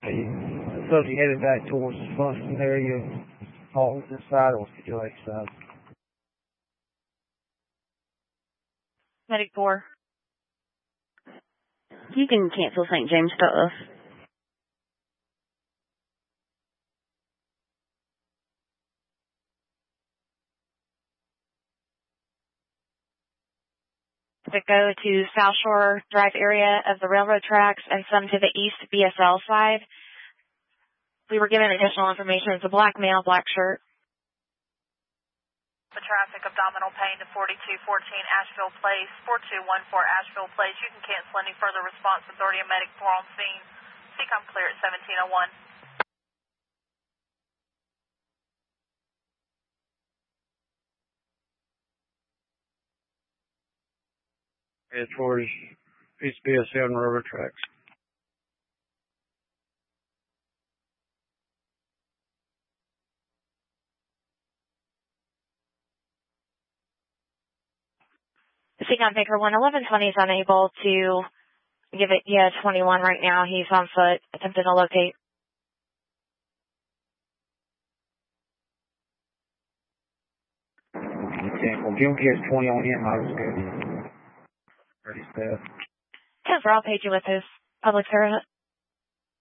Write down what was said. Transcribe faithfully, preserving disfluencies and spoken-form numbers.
So if you headed back towards the Funston area, all this side or fifty Lake side? Medic four. You can cancel Saint James stuff. To go to South Shore Drive area of the railroad tracks and some to the east B S L side. We were given additional information. It's a black male, black shirt. The traffic, abdominal pain to forty-two fourteen Asheville Place, four two one four Asheville Place. You can cancel any further response. Authority and Medic four on scene. C COM clear at seventeen oh one. As far as East B S L and railroad tracks. C COM Baker one eleven twenty is unable to give it, yeah, twenty-one right now. He's on foot, attempting to locate. Okay, well, Jim gets twenty on him, I was good. Ready, Steph. ten for, I'll page you with his public service.